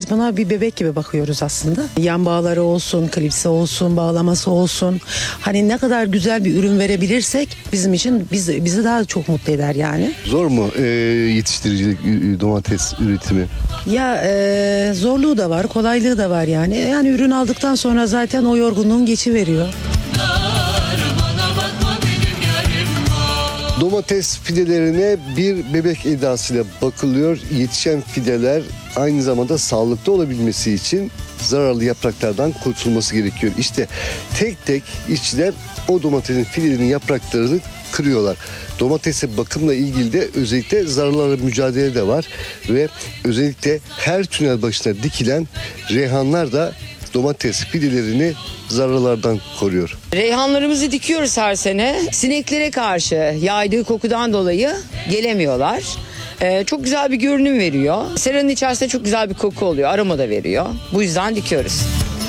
Biz buna bir bebek gibi bakıyoruz aslında. Yan bağları olsun, klipsi olsun, bağlaması olsun. Hani ne kadar güzel bir ürün verebilirsek bizim için bizi daha çok mutlu eder yani. Zor mu yetiştiricilik, domates üretimi? Ya zorluğu da var, kolaylığı da var yani. Yani ürün aldıktan sonra zaten o yorgunluğun geçiveriyor. Domates fidelerine bir bebek edasıyla bakılıyor. Yetişen fideler aynı zamanda sağlıklı olabilmesi için zararlı yapraklardan kurtulması gerekiyor. İşte tek tek işçiler o domatesin fidelerinin yapraklarını kırıyorlar. Domatese bakımla ilgili de özellikle zararlarla mücadele de var ve özellikle her tünel başına dikilen reyhanlar da domates fidelerini zararlardan koruyor. Reyhanlarımızı dikiyoruz her sene. Sineklere karşı yaydığı kokudan dolayı gelemiyorlar. Çok güzel bir görünüm veriyor. Seranın içerisinde çok güzel bir koku oluyor. Aroma da veriyor. Bu yüzden dikiyoruz.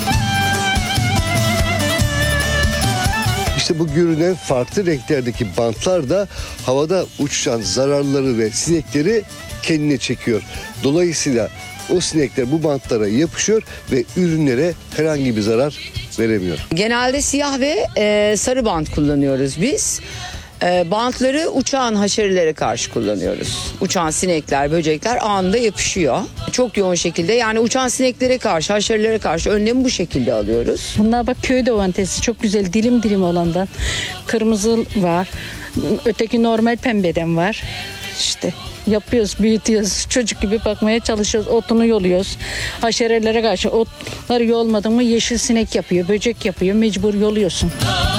İşte bu görünen farklı renklerdeki bantlar da havada uçuşan zararları ve sinekleri kendine çekiyor. Dolayısıyla o sinekler bu bantlara yapışıyor ve ürünlere herhangi bir zarar veremiyor. Genelde siyah ve sarı bant kullanıyoruz biz. Bantları uçan haşerelere karşı kullanıyoruz. Uçan sinekler, böcekler anında yapışıyor. Çok yoğun şekilde, yani uçan sineklere karşı, haşerelere karşı önlemi bu şekilde alıyoruz. Bunlar bak köy domatesi çok güzel dilim dilim olandan. Kırmızı var. Öteki normal pembeden var. İşte yapıyoruz, büyütüyoruz. Çocuk gibi bakmaya çalışıyoruz. Otunu yoluyoruz. Haşerelere karşı otları yolmadın mı yeşil sinek yapıyor, böcek yapıyor. Mecbur yoluyorsun.